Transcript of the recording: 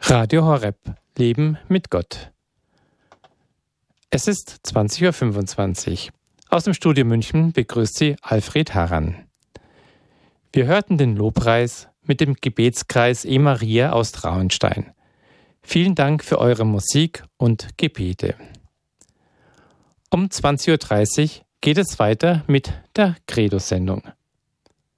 Radio Horeb. Leben mit Gott. Es ist 20:25 Uhr. Aus dem Studio München begrüßt Sie Alfred Harran. Wir hörten den Lobpreis mit dem Gebetskreis E-Maria aus Traunstein. Vielen Dank für eure Musik und Gebete. Um 20:30 Uhr geht es weiter mit der Credo-Sendung.